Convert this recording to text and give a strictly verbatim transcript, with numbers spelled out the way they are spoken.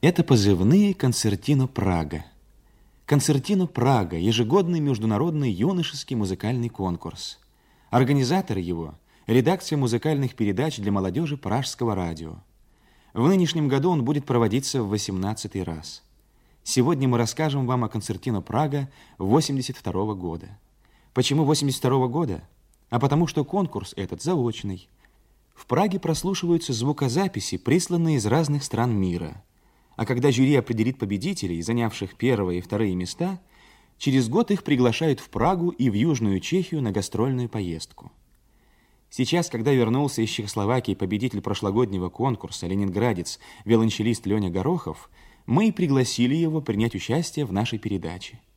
Это позывные «Концертино Прага». «Концертино Прага» – ежегодный международный юношеский музыкальный конкурс. Организатор его – редакция музыкальных передач для молодежи Пражского радио. В нынешнем году он будет проводиться в восемнадцатый раз. Сегодня мы расскажем вам о «Концертино Прага» восемьдесят второго года. Почему восемьдесят второго года? А потому что конкурс этот заочный. В Праге прослушиваются звукозаписи, присланные из разных стран мира. А когда жюри определит победителей, занявших первые и вторые места, через год их приглашают в Прагу и в Южную Чехию на гастрольную поездку. Сейчас, когда вернулся из Чехословакии победитель прошлогоднего конкурса, ленинградец, виолончелист Леня Горохов, мы и пригласили его принять участие в нашей передаче.